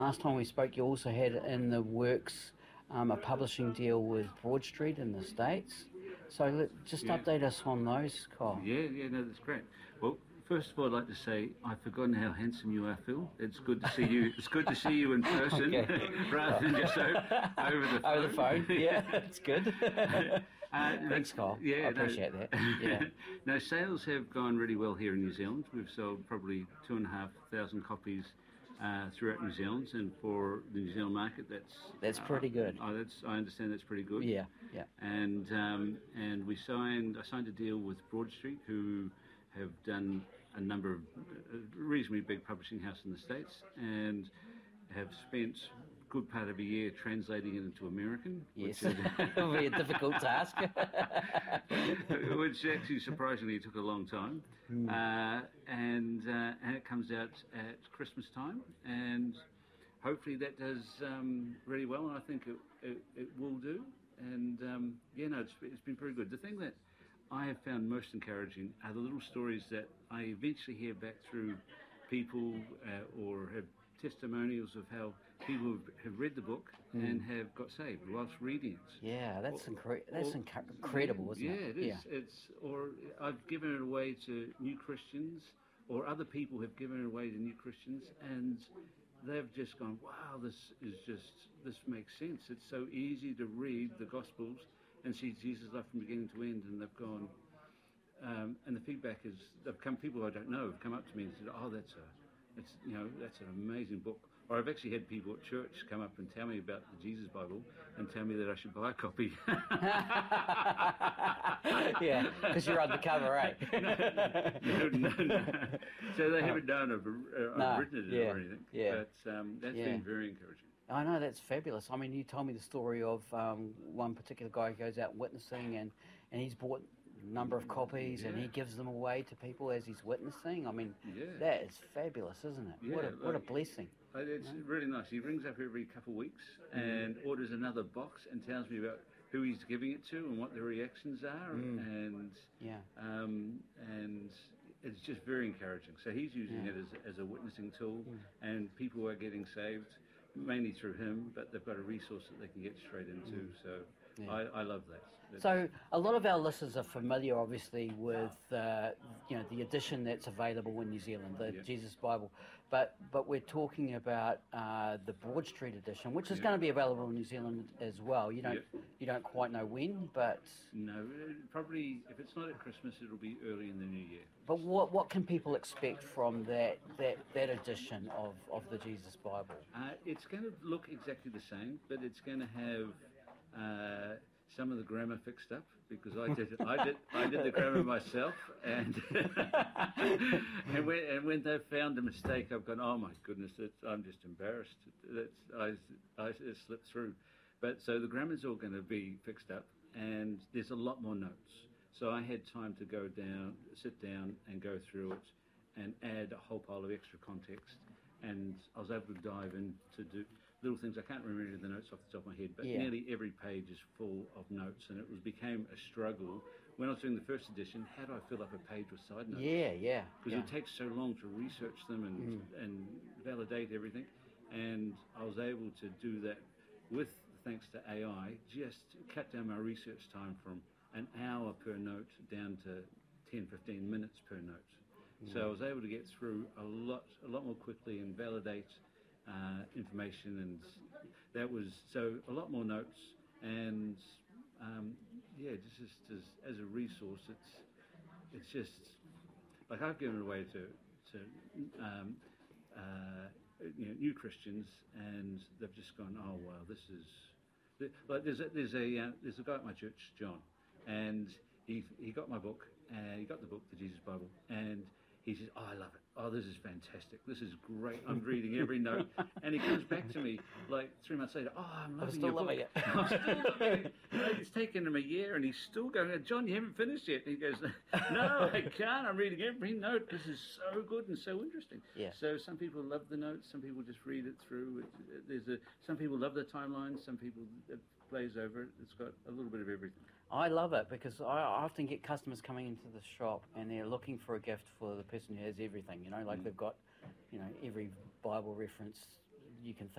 Last time we spoke, you also had in the works a publishing deal with Broad Street in the States. So just Yeah. update us on those, Kyle. Yeah, no, that's great. Well, first of all, I'd like to say I've forgotten how handsome you are, Phil. It's good to see you. It's good to see you in person rather than just over the phone. Over the phone, yeah, it's good. Thanks, Kyle. Yeah, I appreciate that. Yeah. No, sales have gone really well here in New Zealand. We've sold probably 2,500 copies throughout New Zealand, and for the New Zealand market, that's pretty good. I understand that's pretty good. Yeah. And I signed a deal with Broad Street, who have done a number of reasonably big publishing house in the States, and have spent a good part of a year translating it into American. Yes, it'll be a difficult task. Which actually surprisingly took a long time. And it comes out at Christmas time, and hopefully that does really well, and I think it will do. And it's been pretty good. The thing that I have found most encouraging are the little stories that I eventually hear back through people or have testimonials of how people have read the book and have got saved whilst reading it. Yeah, that's incredible, isn't it? Yeah, it is. Or I've given it away to new Christians, or other people have given it away to new Christians, and they've just gone, wow, this makes sense. It's so easy to read the Gospels and see Jesus' life from beginning to end, and they've gone, and the feedback is, people I don't know have come up to me and said, oh, that's an amazing book. Or I've actually had people at church come up and tell me about the Jesus Bible and tell me that I should buy a copy. Yeah, because you're on the cover, right? No. So they haven't known I've written it or anything. Yeah. But that's been very encouraging. I know, that's fabulous. I mean, you told me the story of one particular guy who goes out witnessing, and he's bought a number of copies, and he gives them away to people as he's witnessing. I mean, that is fabulous, isn't it? Yeah, what a blessing. It's really nice. He rings up every couple of weeks and orders another box and tells me about who he's giving it to and what the reactions are, and it's just very encouraging. So he's using it as a witnessing tool, and people are getting saved mainly through him, but they've got a resource that they can get straight into. So I love that. So a lot of our listeners are familiar, obviously, with the edition that's available in New Zealand, the Jesus Bible, but we're talking about the Broad Street edition, which is going to be available in New Zealand as well. You don't quite know when, but no, probably if it's not at Christmas, it'll be early in the new year. But what can people expect from that edition of the Jesus Bible? It's going to look exactly the same, but it's going to have some of the grammar fixed up, because I did the grammar myself, and and when they found a mistake, I've gone, oh my goodness, I'm just embarrassed. I slipped through, but so the grammar's all going to be fixed up, and there's a lot more notes. So I had time to sit down and go through it and add a whole pile of extra context, and I was able to dive into do little things. I can't remember the notes off the top of my head, but nearly every page is full of notes, and it became a struggle. When I was doing the first edition, how do I fill up a page with side notes? Because it takes so long to research them and validate everything, and I was able to do that thanks to AI, just cut down my research time from an hour per note down to 10, 15 minutes per note. So I was able to get through a lot more quickly and validate information, and that was so a lot more notes, and just as a resource, it's just like I've given it away to new Christians, and they've just gone, oh wow, this is like there's a guy at my church, John, and he got my book, and he got the book, the Jesus Bible, and he says, oh, I love it. Oh, this is fantastic. This is great. I'm reading every note. And he comes back to me like 3 months later, oh, I'm loving your book. I'm still loving it. It's taken him a year, and he's still going, John, you haven't finished yet. And he goes, no, I can't. I'm reading every note. This is so good and so interesting. Yeah. So some people love the notes. Some people just read it through. Some people love the timeline. Some people plays over it. It's got a little bit of everything. I love it, because I often get customers coming into the shop and they're looking for a gift for the person who has everything, they've got, every Bible reference you can